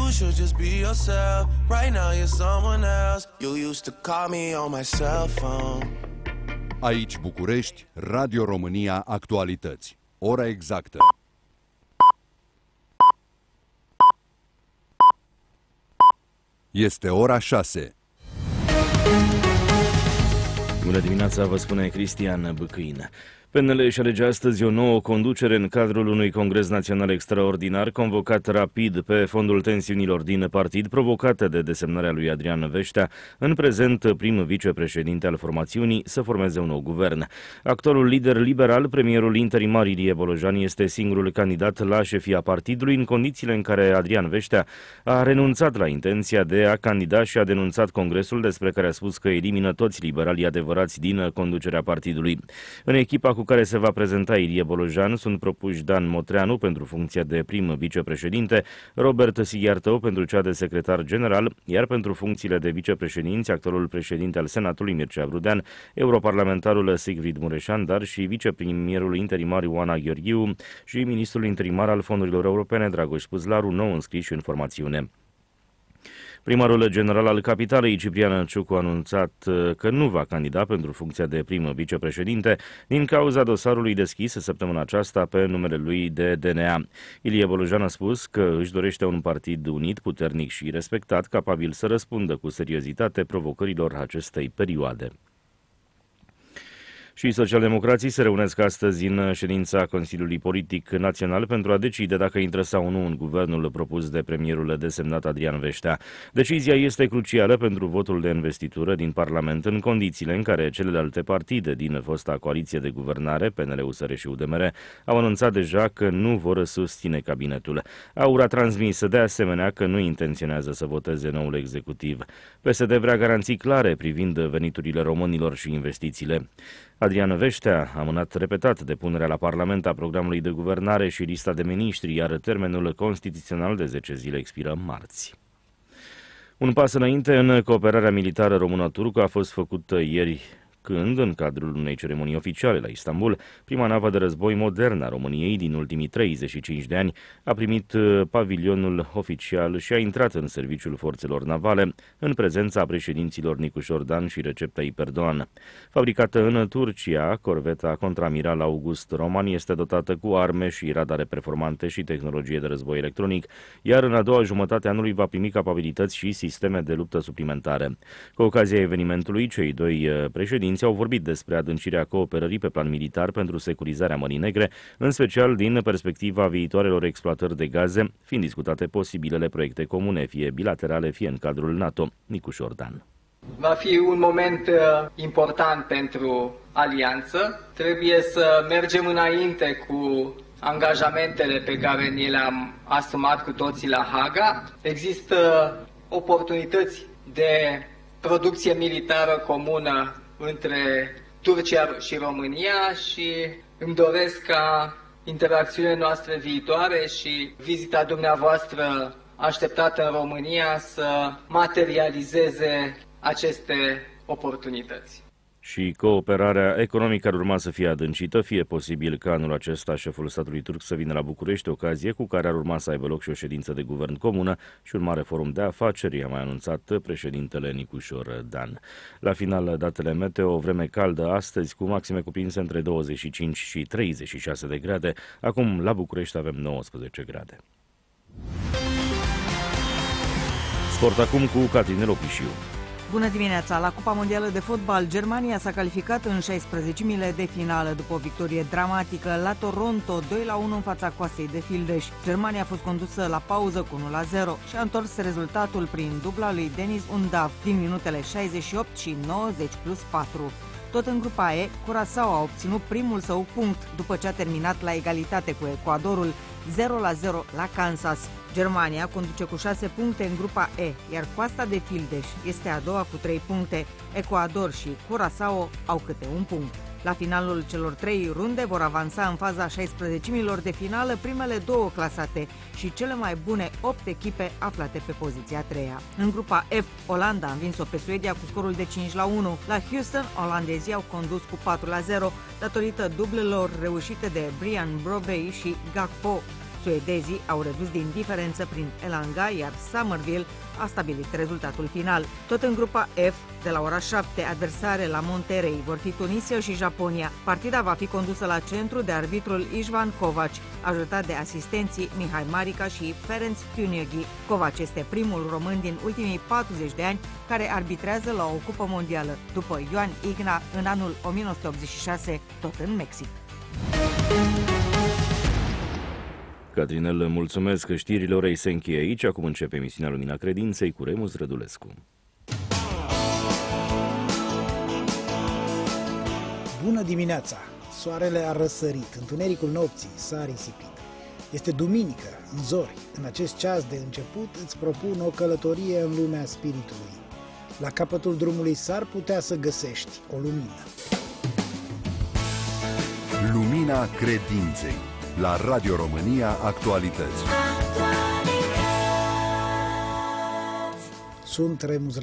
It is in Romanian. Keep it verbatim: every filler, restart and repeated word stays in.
should just be yourself. Right now you're someone else. You used to call me on my cell phone. Aici București, Radio România Actualități. Ora exactă. Este ora șase. Bună dimineața, vă spune Cristian Băcâin. P N L își alege astăzi o nouă conducere în cadrul unui congres național extraordinar convocat rapid pe fondul tensiunilor din partid provocate de desemnarea lui Adrian Veștea, în prezent prim vicepreședinte al formațiunii, să formeze un nou guvern. Actualul lider liberal, premierul interimar Ilie Bolojan, este singurul candidat la șefia partidului în condițiile în care Adrian Veștea a renunțat la intenția de a candida și a denunțat congresul, despre care a spus că elimină toți liberalii adevărați din conducerea partidului. În echipa cu care se va prezenta Ilie Bolojan sunt propuși Dan Motreanu pentru funcția de prim vicepreședinte, Robert Sighiartău pentru cea de secretar general, iar pentru funcțiile de vicepreședinți, actualul președinte al Senatului Mircea Vrudean, europarlamentarul Sigrid Mureșan, dar și vicepremierul interimar Ioana Gheorghiu și ministrul interimar al fondurilor europene Dragoș Puzlaru, nou înscriși în formațiune. Primarul general al capitalei, Ciprian Ciucu, a anunțat că nu va candida pentru funcția de prim vicepreședinte din cauza dosarului deschis săptămâna aceasta pe numele lui de D N A. Ilie Bolojan a spus că își dorește un partid unit, puternic și respectat, capabil să răspundă cu seriozitate provocărilor acestei perioade. Și socialdemocrații se reunesc astăzi în ședința Consiliului Politic Național pentru a decide dacă intră sau nu în guvernul propus de premierul desemnat Adrian Veștea. Decizia este crucială pentru votul de investitură din Parlament în condițiile în care celelalte partide din fosta coaliție de guvernare, P N L, U S R și U D M R, au anunțat deja că nu vor susține cabinetul. Aur a transmis de asemenea că nu intenționează să voteze noul executiv. P S D vrea garanții clare privind veniturile românilor și investițiile. Adrian Veștea a amânat repetat depunerea la Parlament a programului de guvernare și lista de miniștri, iar termenul constituțional de zece zile expiră marți. Un pas înainte în cooperarea militară română-turcă a fost făcut ieri, când, în cadrul unei ceremonii oficiale la Istanbul, prima navă de război modernă a României din ultimii treizeci și cinci de ani a primit pavilionul oficial și a intrat în serviciul forțelor navale, în prezența președinților Nicușor Dan și Recep Tayyip Erdogan. Fabricată în Turcia, corveta contraamiral August Roman este dotată cu arme și radare performante și tehnologie de război electronic, iar în a doua jumătate a anului va primi capabilități și sisteme de luptă suplimentare. Cu ocazia evenimentului, cei doi președinți au vorbit despre adâncirea cooperării pe plan militar pentru securizarea Mării Negre, în special din perspectiva viitoarelor exploatări de gaze, fiind discutate posibilele proiecte comune, fie bilaterale, fie în cadrul NATO. Nicușor Dan. Va fi un moment uh, important pentru alianță. Trebuie să mergem înainte cu angajamentele pe care ni le-am asumat cu toții la Haga. Există oportunități de producție militară comună între Turcia și România și îmi doresc ca interacțiunile noastre viitoare și vizita dumneavoastră așteptată în România să materializeze aceste oportunități. Și cooperarea economică ar urma să fie adâncită, fie posibil ca anul acesta șeful statului turc să vină la București, ocazie cu care ar urma să aibă loc și o ședință de guvern comună și un mare forum de afaceri, a mai anunțat președintele Nicușor Dan. La final, datele meteo, o vreme caldă astăzi, cu maxime cuprinse între douăzeci și cinci și treizeci și șase de grade. Acum, la București, avem nouăsprezece grade. Sport acum cu Catrin Lopișiu. Bună dimineața! La Cupa Mondială de Fotbal, Germania s-a calificat în șaisprezecimile de finală după o victorie dramatică la Toronto, doi la unu în fața coastei de Fildeș. Germania a fost condusă la pauză cu unu la zero și a întors rezultatul prin dubla lui Denis Undav din minutele șaizeci și opt și nouăzeci plus patru. Tot în grupa E, Curaçao a obținut primul său punct după ce a terminat la egalitate cu Ecuadorul, zero la zero la Kansas. Germania conduce cu șase puncte în grupa E, iar coasta de Fildeș este a doua cu trei puncte. Ecuador și Curaçao au câte un punct. La finalul celor trei runde vor avansa în faza șaisprezecimilor de finală primele două clasate și cele mai bune opt echipe aflate pe poziția a treia. În grupa F, Olanda a învins-o pe Suedia cu scorul de cinci la unu. La Houston, olandezii au condus cu patru la zero datorită dublelor reușite de Brian Brobey și Gakpo. Suedezii au redus din diferență prin Elanga, iar Summerville a stabilit rezultatul final. Tot în grupa F, de la ora șapte, adversare la Monterrey vor fi Tunisia și Japonia. Partida va fi condusă la centru de arbitrul Ișvan Kovac, ajutat de asistenții Mihai Marica și Ferenc Tunioghi. Kovac este primul român din ultimii patruzeci de ani care arbitrează la o cupă mondială, după Ioan Igna în anul o mie nouă sute optzeci și șase, tot în Mexic. Catrinel, mulțumesc că știrile orei se încheie aici. Acum începe emisiunea Lumina Credinței cu Remus Rădulescu. Bună dimineața! Soarele a răsărit, întunericul nopții s-a risipit. Este duminică, în zori. În acest ceas de început îți propun o călătorie în lumea spiritului. La capătul drumului s-ar putea să găsești o lumină. Lumina Credinței la Radio România Actualități. Sunt Remus